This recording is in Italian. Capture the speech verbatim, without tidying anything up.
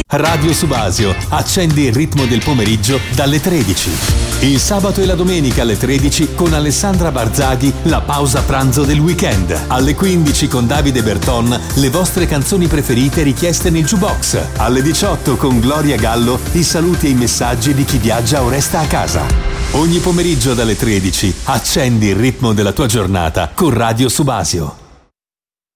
Radio Subasio, accendi il ritmo del pomeriggio dalle tredici. Il sabato e la domenica alle tredici con Alessandra Barzaghi, la pausa pranzo del weekend. Alle quindici con Davide Berton, le vostre canzoni preferite richieste nel jukebox. Alle diciotto con Gloria Gallo, i saluti e i messaggi di chi viaggia o resta a casa. Ogni pomeriggio dalle tredici, accendi il ritmo della tua giornata con Radio Subasio.